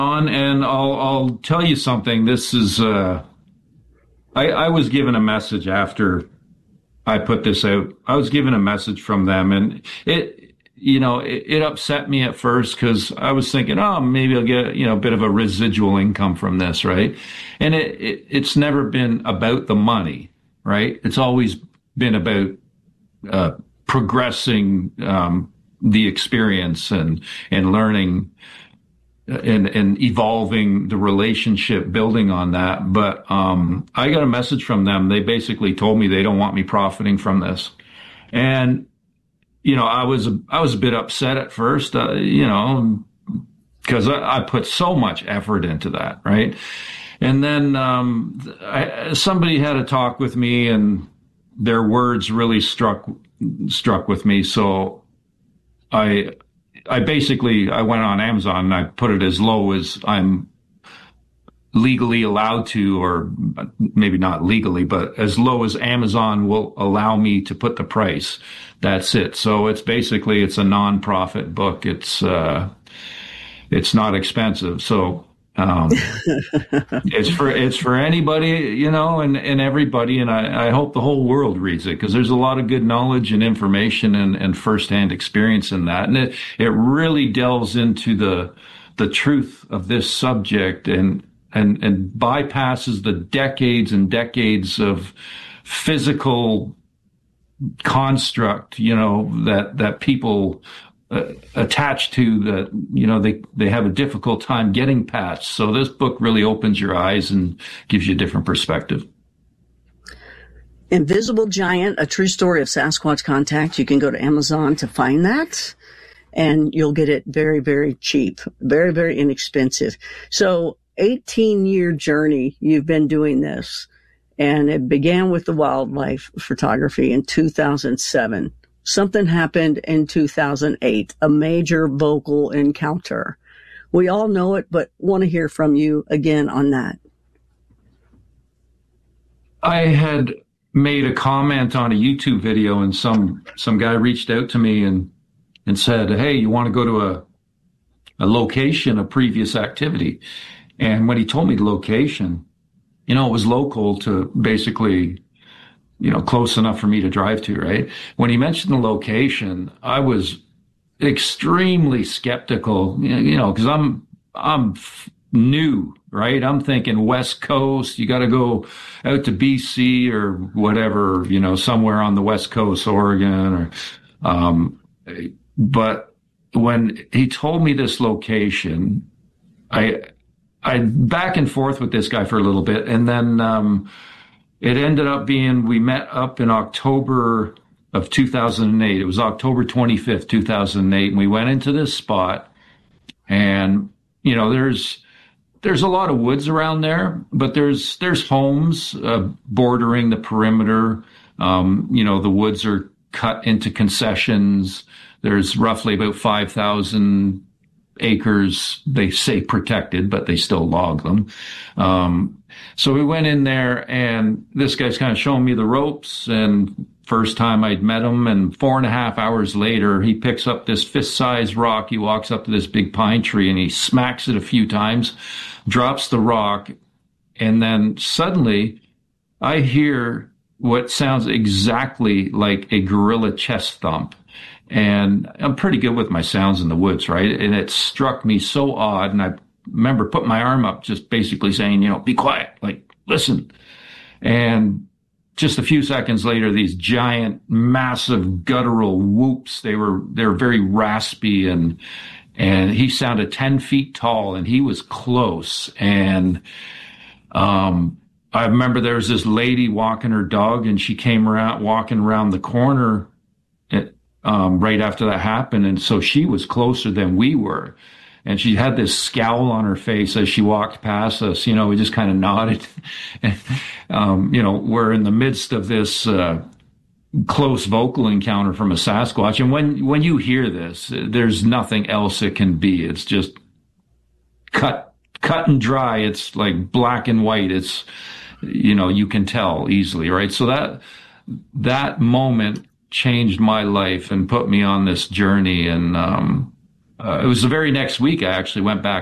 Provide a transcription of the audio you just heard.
on, and I'll tell you something. This is I was given a message after I put this out. I was given a message from them, and it upset me at first because I was thinking, oh, maybe I'll get a bit of a residual income from this, right? And it's never been about the money, right? It's always been about progressing the experience and learning and evolving the relationship, building on that. But I got a message from them. They basically told me they don't want me profiting from this. And, I was a bit upset at first, because I put so much effort into that, right? And then somebody had a talk with me, and their words really struck with me. So I went on Amazon and I put it as low as I'm legally allowed to, or maybe not legally, but as low as Amazon will allow me to put the price. That's it. So it's a non-profit book. It's not expensive. So it's for anybody, and everybody. And I hope the whole world reads it, because there's a lot of good knowledge and information and firsthand experience in that. And it really delves into the truth of this subject and bypasses the decades and decades of physical construct, that people attached to, that, they have a difficult time getting past. So this book really opens your eyes and gives you a different perspective. Invisible Giant, A True Story of Sasquatch Contact. You can go to Amazon to find that, and you'll get it very, very cheap, very, very inexpensive. So 18-year journey you've been doing this, and it began with the wildlife photography in 2007. Something happened in 2008, a major vocal encounter. We all know it, but want to hear from you again on that. I had made a comment on a YouTube video, and some guy reached out to me and said, hey, you want to go to a location of previous activity? And when he told me the location, it was local to basically, close enough for me to drive to, right? When he mentioned the location, I was extremely skeptical, because I'm new, right? I'm thinking West Coast, you got to go out to BC or whatever, somewhere on the West Coast, Oregon, or, but when he told me this location, I back and forth with this guy for a little bit, and then it ended up being, we met up in October of 2008. It was October 25th, 2008, and we went into this spot, and there's a lot of woods around there, but there's homes bordering the perimeter. The woods are cut into concessions. There's roughly about 5,000 acres, they say protected, but they still log them. So we went in there, and this guy's kind of showing me the ropes, and first time I'd met him, and 4.5 hours later, he picks up this fist-sized rock. He walks up to this big pine tree, and he smacks it a few times, drops the rock, and then suddenly I hear what sounds exactly like a gorilla chest thump. And I'm pretty good with my sounds in the woods, right? And it struck me so odd. And I remember putting my arm up, just basically saying, be quiet, like, listen. And just a few seconds later, these giant, massive guttural whoops, they're very raspy, and he sounded 10 feet tall, and he was close. And, I remember there was this lady walking her dog, and she came walking around the corner right after that happened. And so she was closer than we were. And she had this scowl on her face as she walked past us. We just kind of nodded. And, we're in the midst of this close vocal encounter from a Sasquatch. And when you hear this, there's nothing else it can be. It's just cut and dry. It's like black and white. It's, you can tell easily, right? So that moment changed my life and put me on this journey. And it was the very next week I actually went back